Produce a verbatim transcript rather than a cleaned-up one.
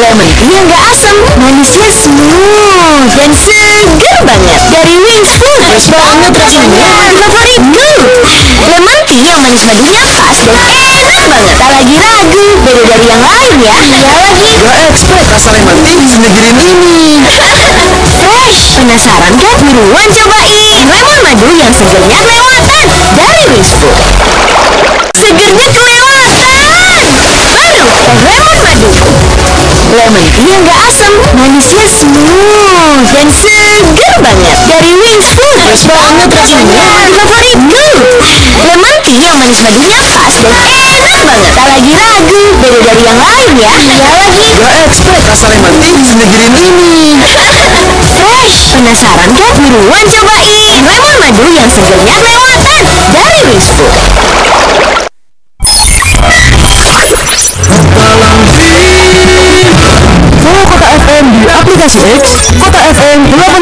lemon tea yang gak asam, manisnya smooth dan seger banget. Dari Wings Food, fresh banget rasanya, favoritku. Lemon tea yang manis madunya pas dan enak banget. Tak lagi ragu, beda dari yang lain ya. Ya lagi, Gak expect rasa lemon tea di negeri ini. fresh. Penasaran kan? Buruan cobain lemon madu yang segernya kelewatan dari Wings Food. Segernya kelewatan. Baru lemon madu. Lemon tea yang gak asam, manisnya smooth dan seger banget. Dari Wings Food, fresh banget rasanya, favoritku. Lemon tea yang manis madunya pas dan enak banget. Tak lagi ragu, beda dari yang lain ya. Ya lagi, Gak expect rasa lemon tea di negeri ini. fresh. Penasaran kan? Buruan cobain lemon madu yang segernya kelewatan dari Wings Food. Follow Kota F M di aplikasi X, Kota F M delapan